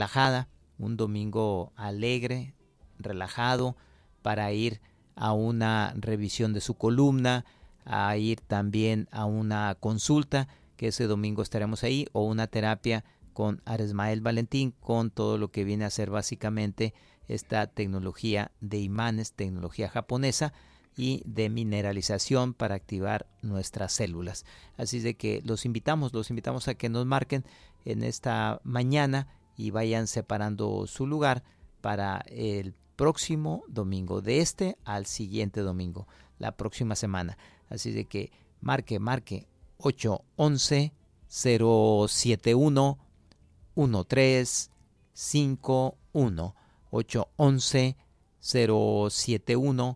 relajada, un domingo alegre, relajado, para ir a una revisión de su columna, a ir también a una consulta, que ese domingo estaremos ahí, o una terapia con Aresmael Valentín, con todo lo que viene a ser básicamente esta tecnología de imanes, tecnología japonesa y de mineralización para activar nuestras células. Así de que los invitamos a que nos marquen en esta mañana y vayan separando su lugar para el próximo domingo, de este al siguiente domingo, la próxima semana. Así de que marque 811 071 1351, 811 071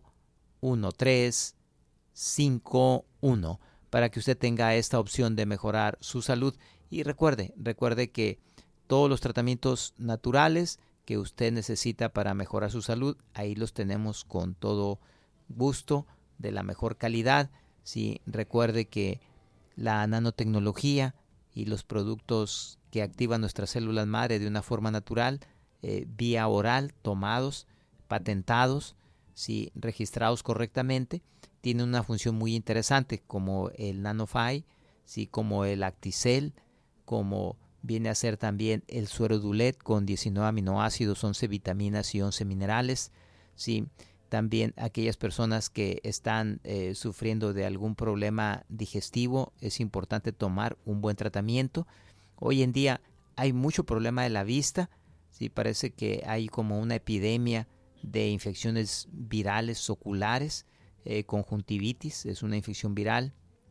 1351, para que usted tenga esta opción de mejorar su salud. Y recuerde que todos los tratamientos naturales que usted necesita para mejorar su salud, ahí los tenemos con todo gusto, de la mejor calidad. Sí, recuerde que la nanotecnología y los productos que activan nuestras células madre de una forma natural, vía oral, tomados, patentados, sí, registrados correctamente, tienen una función muy interesante, como el NanoFi, sí, como el Acticel, como viene a ser también el suero Dulet con 19 aminoácidos, 11 vitaminas y 11 minerales. Sí, también aquellas personas que están sufriendo de algún problema digestivo, es importante tomar un buen tratamiento. Hoy en día hay mucho problema de la vista, sí, parece que hay como una epidemia de infecciones virales oculares, conjuntivitis, es una infección viral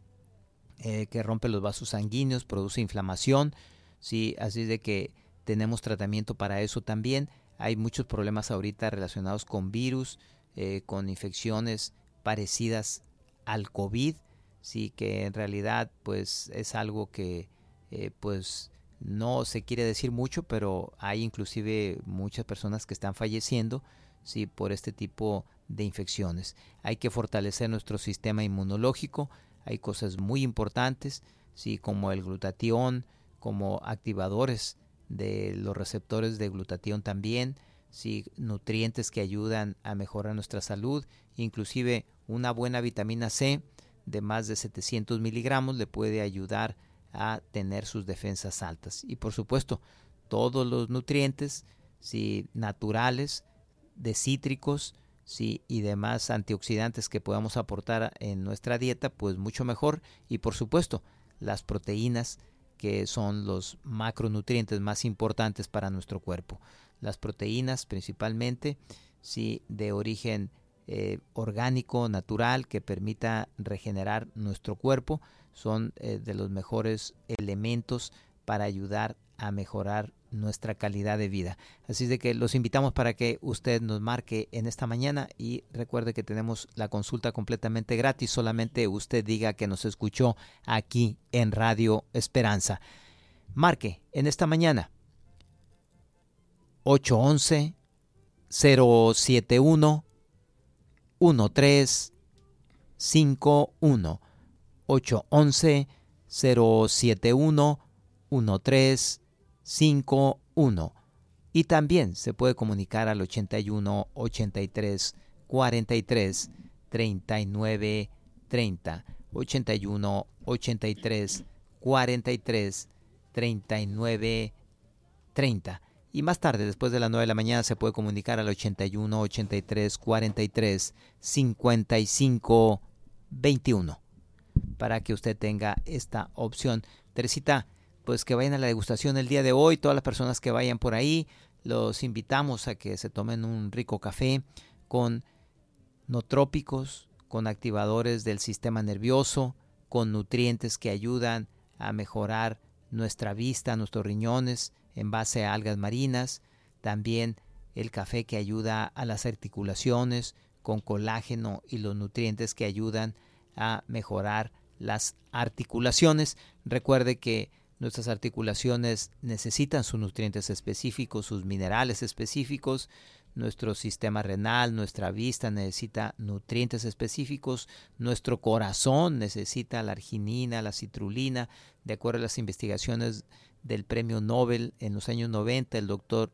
que rompe los vasos sanguíneos, produce inflamación, sí, así de que tenemos tratamiento para eso también. Hay muchos problemas ahorita relacionados con virus, con infecciones parecidas al COVID, sí, que en realidad pues es algo que pues no se quiere decir mucho, pero hay inclusive muchas personas que están falleciendo, sí, por este tipo de infecciones. Hay que fortalecer nuestro sistema inmunológico. Hay cosas muy importantes, sí, como el glutatión, como activadores de los receptores de glutatión también, sí, nutrientes que ayudan a mejorar nuestra salud, inclusive una buena vitamina C de más de 700 miligramos le puede ayudar a tener sus defensas altas. Y por supuesto, todos los nutrientes, sí, naturales, de cítricos, sí, y demás antioxidantes que podamos aportar en nuestra dieta, pues mucho mejor. Y por supuesto, las proteínas, que son los macronutrientes más importantes para nuestro cuerpo. Las proteínas principalmente, sí, de origen orgánico, natural, que permita regenerar nuestro cuerpo, son de los mejores elementos para ayudar a mejorar nuestra calidad de vida. Así de que los invitamos para que usted nos marque en esta mañana, y recuerde que tenemos la consulta completamente gratis. Solamente usted diga que nos escuchó aquí en Radio Esperanza. Marque en esta mañana 811 071 1351, 811 071 1351, y también se puede comunicar al 81 83 43 39 30, 81 83 43 39 30. Y más tarde, después de las 9 de la mañana, se puede comunicar al 81 83 43 55 21, para que usted tenga esta opción. Teresita, pues que vayan a la degustación el día de hoy. Todas las personas que vayan por ahí, los invitamos a que se tomen un rico café con nootrópicos, con activadores del sistema nervioso, con nutrientes que ayudan a mejorar nuestra vista, nuestros riñones, en base a algas marinas. También el café que ayuda a las articulaciones, con colágeno y los nutrientes que ayudan a mejorar las articulaciones. Recuerde que nuestras articulaciones necesitan sus nutrientes específicos, sus minerales específicos. Nuestro sistema renal, nuestra vista necesita nutrientes específicos. Nuestro corazón necesita la arginina, la citrulina. De acuerdo a las investigaciones del premio Nobel en los años 90, el doctor